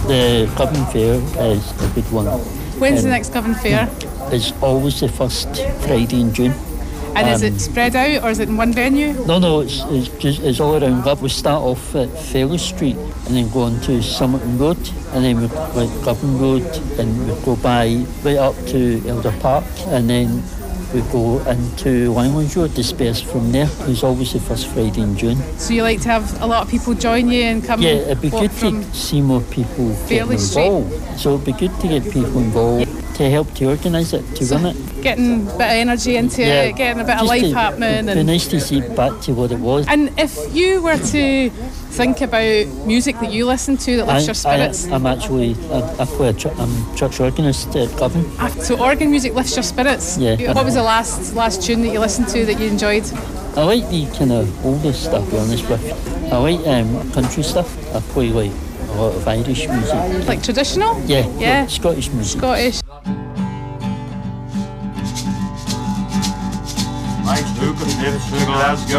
The Govan Fair is a good one. When's the next Govan Fair? It's always the first Friday in June. And is it spread out or is it in one venue? No, it's all around Govan. We start off at Fellow Street and then go on to Somerton Road and then we go at Govan Road and we go by right up to Elder Park and then we go into Langlands Road, disperse from there. It's always the first Friday in June. So you like to have a lot of people join you and come? Yeah, it'd be good to see more people getting involved. So it'd be good to get people involved to help to organise it, to run it. Getting a bit of energy into it, getting a bit of life happening. It'd be nice to see it back to what it was. And if you were to think about music that you listen to that lifts your spirits. I play I'm church organist at Govan. So organ music lifts your spirits? Yeah. What was the last tune that you listened to that you enjoyed? I like the kind of older stuff, to be honest with. I like country stuff. I play like a lot of Irish music. Like traditional? Yeah. Scottish music. Scottish. Mike's Luke and David Glasgow.